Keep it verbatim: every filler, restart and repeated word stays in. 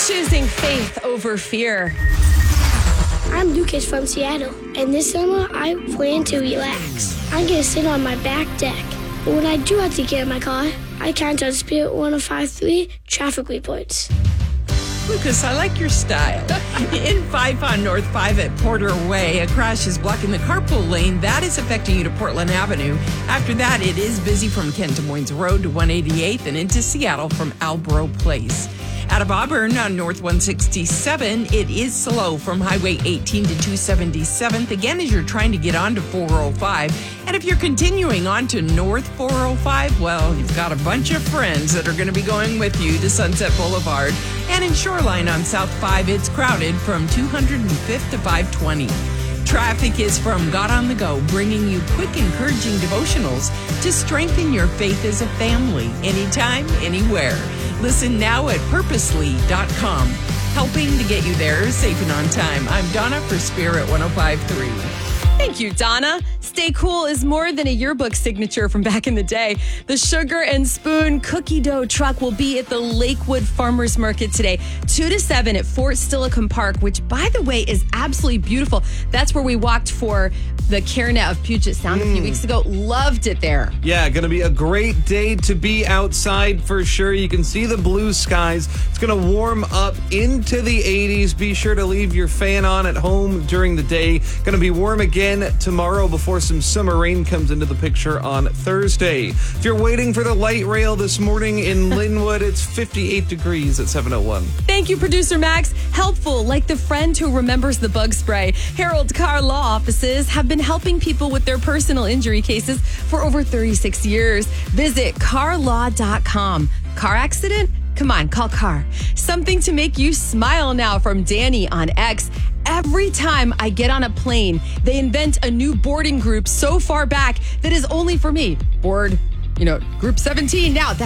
choosing faith over fear. I'm Lucas from Seattle, and this summer I plan to relax. I'm going to sit on my back deck. But when I do have to get in my car, I count on Spirit one oh five point three traffic reports. Lucas, I like your style. In Fife on North five at Porter Way, a crash is blocking the carpool lane. That is affecting you to Portland Avenue. After that, it is busy from Kent Des Moines Road to one eighty-eighth and into Seattle from Albro Place. Out of Auburn on North one sixty-seven, it is slow from Highway eighteen to two seventy-seventh, again as you're trying to get onto four oh five. And if you're continuing on to North four oh five, well, you've got a bunch of friends that are going to be going with you to Sunset Boulevard. And in Shoreline on South five, it's crowded from two hundred fifth to five twenty. Traffic is from God on the Go, bringing you quick, encouraging devotionals to strengthen your faith as a family, anytime, anywhere. Listen now at purposely dot com, helping to get you there safe and on time. I'm Donna for Spirit one oh five point three. Thank you, Donna. Stay Cool is more than a yearbook signature from back in the day. The Sugar and Spoon cookie dough truck will be at the Lakewood Farmers Market today, two to seven at Fort Steilacoom Park, which, by the way, is absolutely beautiful. That's where we walked for the CareNet of Puget Sound mm. a few weeks ago. Loved it there. Yeah, going to be a great day to be outside for sure. You can see the blue skies. It's going to warm up into the eighties. Be sure to leave your fan on at home during the day. Going to be warm again tomorrow before some summer rain comes into the picture on Thursday. If you're waiting for the light rail this morning in Linwood, it's fifty-eight degrees at seven oh one. Thank you, Producer Max. Helpful, like the friend who remembers the bug spray. Harold Carr Law Offices have been helping people with their personal injury cases for over thirty-six years. Visit car law dot com. Car accident? Come on, call Car. Something to make you smile now from Danny on X. Every time I get on a plane, they invent a new boarding group so far back that is only for me. Board, you know, group seventeen now. That